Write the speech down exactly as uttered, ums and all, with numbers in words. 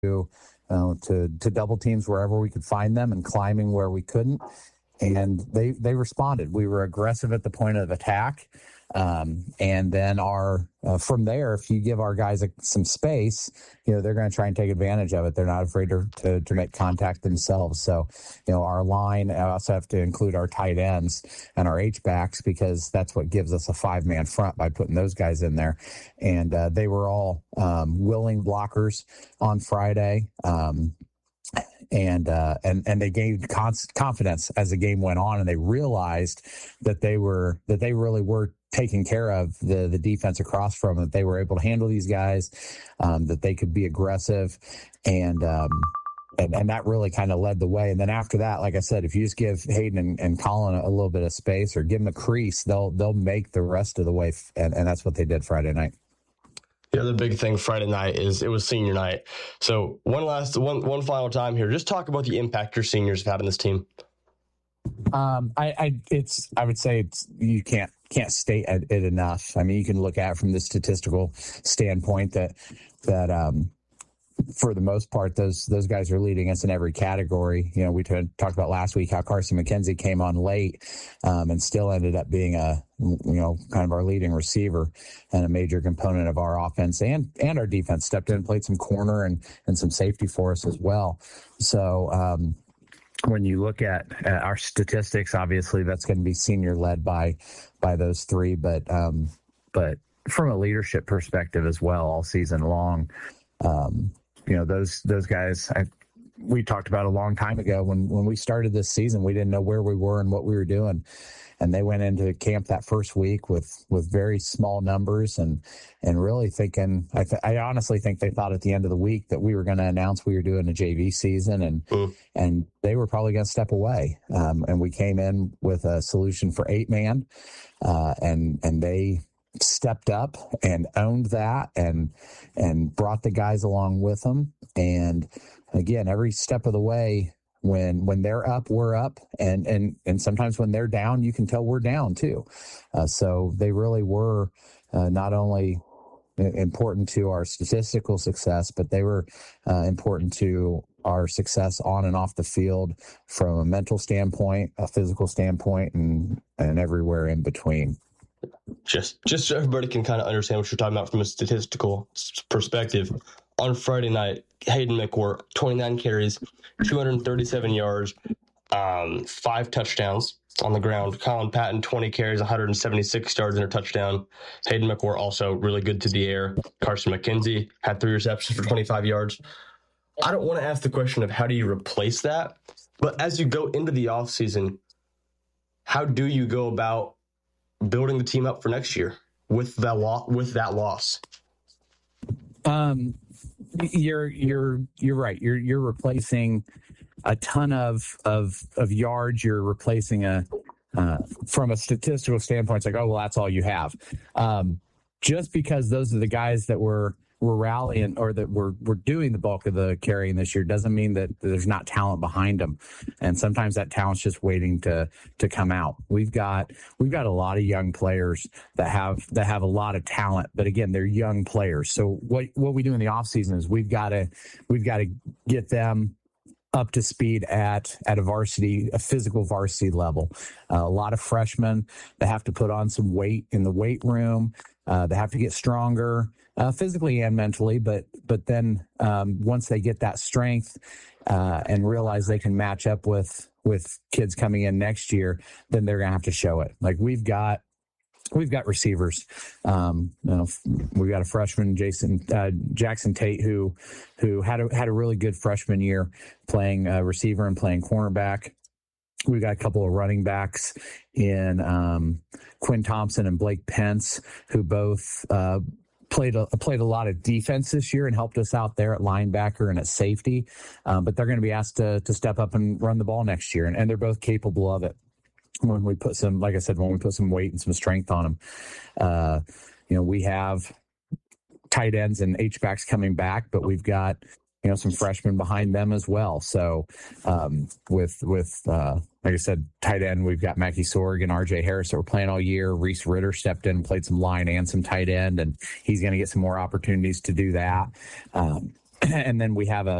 uh, to to double teams wherever we could find them and climbing where we couldn't. And they they responded. We were aggressive at the point of attack. Um, and then our uh, from there, if you give our guys a, some space, you know, they're going to try and take advantage of it. They're not afraid to, to to make contact themselves. So, you know, our line, I also have to include our tight ends and our H-backs because that's what gives us a five-man front by putting those guys in there. And uh, they were all um, willing blockers on Friday. Um, And, uh, and, and they gained confidence as the game went on, and they realized that they were, that they really were taking care of the, the defense across from them, that they were able to handle these guys, um, that they could be aggressive. And, um, and, and that really kind of led the way. And then after that, like I said, if you just give Hayden and, and Colin a, a little bit of space or give them a crease, they'll, they'll make the rest of the way. F- and, and that's what they did Friday night. The other big thing Friday night is it was senior night. So one last, one, one final time here. Just talk about the impact your seniors have had on this team. Um, I, I, it's, I would say it's, you can't, can't state it enough. I mean, you can look at it from the statistical standpoint that, that, um, for the most part, those those guys are leading us in every category. You know, we t- talked about last week how Carson McKenzie came on late um, and still ended up being a, you know, kind of our leading receiver and a major component of our offense and and our defense. Stepped in and played some corner and and some safety for us as well. So um, when you look at, at our statistics, obviously that's going to be senior led by by those three, but um, but from a leadership perspective as well, all season long. Um, You know, those those guys, I, we talked about a long time ago when, when we started this season, we didn't know where we were and what we were doing. And they went into camp that first week with, with very small numbers and, and really thinking, I, th- I honestly think they thought at the end of the week that we were going to announce we were doing a J V season and, mm. and they were probably going to step away. Um, and we came in with a solution for eight man, uh, and, and they stepped up and owned that and and brought the guys along with them. And again, every step of the way, when when they're up, we're up, and and and sometimes when they're down, you can tell we're down too. Uh, so they really were uh, not only important to our statistical success, but they were uh, important to our success on and off the field from a mental standpoint, a physical standpoint, and and everywhere in between. Just just so everybody can kind of understand what you're talking about from a statistical perspective, on Friday night, Hayden McWhort, twenty-nine carries, two hundred thirty-seven yards, um, five touchdowns on the ground. Colin Patton, twenty carries, one hundred seventy-six yards and a touchdown. Hayden McWhort also really good to the air. Carson McKenzie had three receptions for twenty-five yards. I don't want to ask the question of how do you replace that, but as you go into the offseason, how do you go about building the team up for next year with that lo- with that loss? Um, you're you're you're right. You're you're replacing a ton of of of yards. You're replacing a uh, from a statistical standpoint. It's like, oh well, that's all you have. Um, just because those are the guys that were were rallying or that we're we're doing the bulk of the carrying this year doesn't mean that there's not talent behind them. And sometimes that talent's just waiting to to come out. We've got we've got a lot of young players that have that have a lot of talent, but again, they're young players. So what what we do in the off season is we've got to we've got to get them up to speed at at a varsity, a physical varsity level. Uh, a lot of freshmen that have to put on some weight in the weight room. Uh, they have to get stronger uh, physically and mentally, but but then um, once they get that strength uh, and realize they can match up with with kids coming in next year, then they're gonna have to show it. Like we've got. We've got receivers. Um, you know, we've got a freshman, Jason uh, Jackson Tate, who who had a had a really good freshman year playing uh, receiver and playing cornerback. We've got a couple of running backs in um, Quinn Thompson and Blake Pence, who both uh, played a, played a lot of defense this year and helped us out there at linebacker and at safety. Um, but they're going to be asked to to step up and run the ball next year, and, and they're both capable of it. When we put some, like I said, when we put some weight and some strength on them, uh, you know, we have tight ends and H-backs coming back, but we've got, you know, some freshmen behind them as well. So, um, with, with, uh, like I said, tight end, we've got Mackie Sorg and R J Harris that were playing all year. Reese Ritter stepped in and played some line and some tight end, and he's going to get some more opportunities to do that. Um, and then we have a